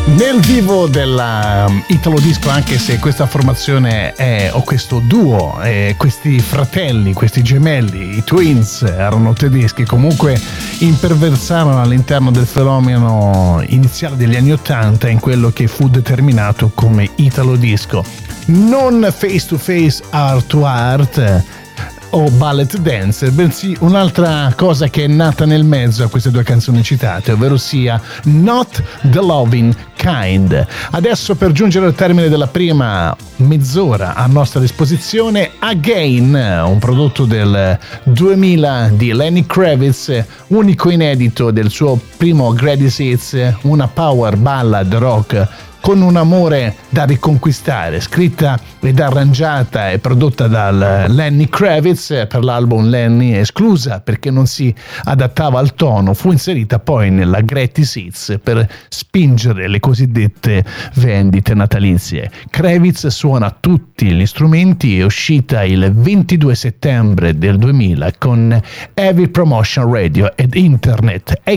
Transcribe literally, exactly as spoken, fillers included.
Nel vivo della Italo Disco, anche se questa formazione è, o questo duo, eh, questi fratelli, questi gemelli, i Twins, erano tedeschi, comunque imperversarono all'interno del fenomeno iniziale degli anni ottanta in quello che fu determinato come Italo Disco. Non face to face, art to art o ballet dance, bensì un'altra cosa che è nata nel mezzo a queste due canzoni citate, ovvero sia Not the Loving Kind. Adesso, per giungere al termine della prima mezz'ora a nostra disposizione, Again, un prodotto del duemila di Lenny Kravitz, unico inedito del suo primo Greatest Hits, una power ballad rock con un amore da riconquistare, scritta ed arrangiata e prodotta dal Lenny Kravitz per l'album Lenny, esclusa perché non si adattava al tono, fu inserita poi nella Greatest Hits per spingere le cosiddette vendite natalizie. Kravitz suona tutti gli strumenti, è uscita il ventidue settembre del duemila con Heavy Promotion Radio ed Internet.